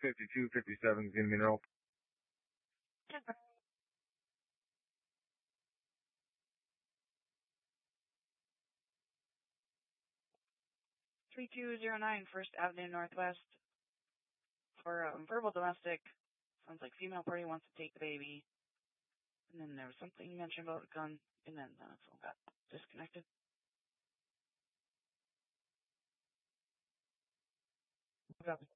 5257 Green Mineral. 3209 First Avenue Northwest for verbal domestic. Sounds like female party wants to take the baby. And then there was something mentioned about a gun, and then the phone got disconnected. Copy.